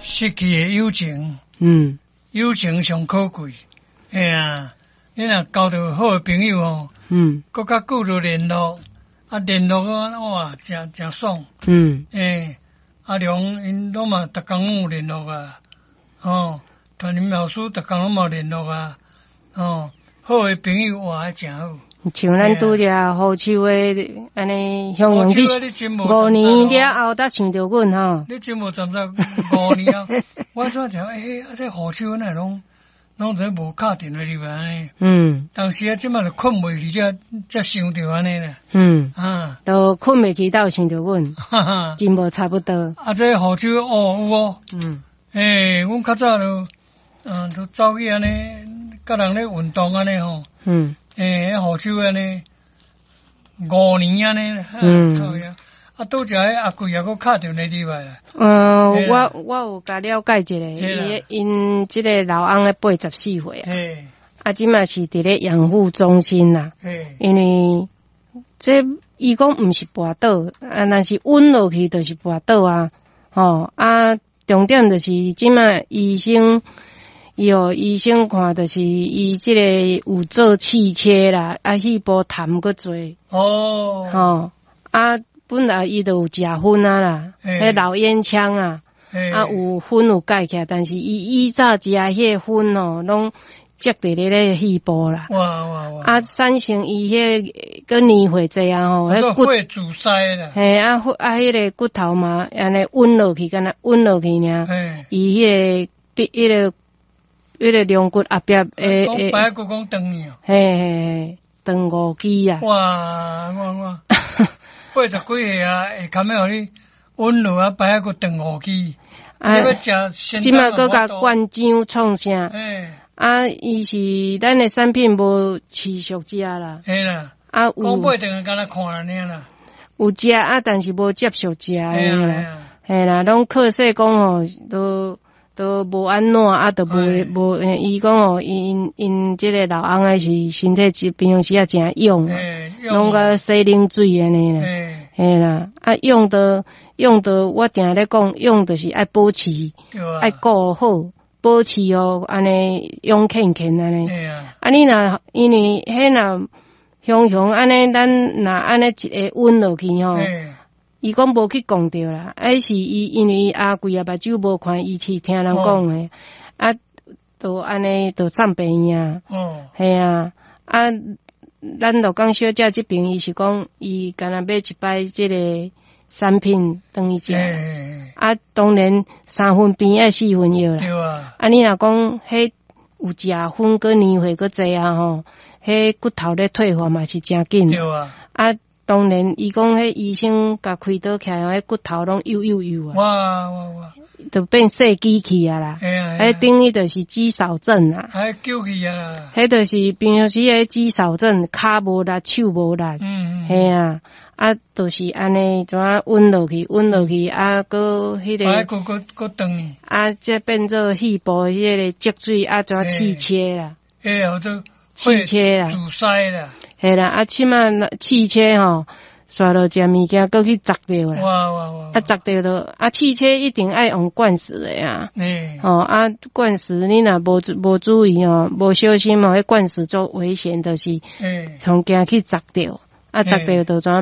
失去的友情，友情上可贵。哎呀，你若交到好的朋友哦，搁较久着联络，联络哇，真爽。阿良因拢嘛逐工拢有联络啊，团员老师逐工拢嘛联络啊，好的朋友哇，真好。 像咱拄只好手的安尼，向往去5年了后，才想着阮吼。 你真无站在5年啊！我怎想这好手哪拢在无敲电话入来安尼。当时啊，即摆就困袂去，才想着安尼啦。 都困袂去，才想着阮，真无差不多。 这好手有哦。阮较早就都走去安尼，甲人咧运动安尼吼。好手安尼5年安尼。拄则阿贵也搁敲电话入来啦。 我有甲了解一下，因即个老翁咧84岁啊，即嘛是伫咧养护中心啦。因为这伊讲毋是跋倒，若是稳落去就是跋倒啊。重点就是即嘛医生看就是伊即个有做汽车啦，细胞痰搁多。本来伊就有食薰啊啦，迄老烟枪啊，有薰有解起来，但是伊早食迄薰拢积伫咧细胞啦。哇！产生伊迄个年岁济啊迄骨阻塞啦。 迄个骨头嘛，安尼稳落去，敢若稳落去尔。伊迄个龙骨后壁白骨讲长去长5支啊。 哇！我80几岁啊，会堪要互你稳落啊，白骨长5支。你要食即马搁甲灌浆创啥？伊是咱的产品无持续食啦。 啦。讲买定敢若看尔啦。 有食但是无接续食啦。啦，拢靠说讲都无安怎都无伊讲因即个老翁是身体平时也真勇，拢甲洗冷水安尼啦。啦，用的我定咧讲，用的是爱保持，爱顾好，保持安尼勇健健安尼。你若因为迄若雄安尼，咱若安尼一个稳落去吼。伊讲无去讲着啦，是伊因为阿贵目睭无看，伊去听人讲诶，都安尼都上病院。咱就讲小姐这边，伊是讲伊干若买一摆即个产品当伊食。当然3分边爱4分药啦。 对啊。 你若讲迄有食薰个年岁个济吼，迄骨头咧退化嘛是真紧。 对啊。 当然，伊讲迄医生甲开刀起来，迄骨头拢幼啊。 哇！ 就变细机器啊啦。等于就是肌少症啊。 救去啊啦。 迄就是平时迄肌少症，骹无力，手无力。就是安尼怎稳落去，搁迄个。 搁长去。 这变做细胞迄个积水，怎气切啦。 好做。 汽车啦， 阻塞啦， 啦，即马汽车吼，刷落食物件，搁去砸掉啦。 哇！ 砸掉了，汽车一定爱用灌食的呀。灌食你若无注意无小心迄灌食做危险的是，从惊去砸掉，砸掉就怎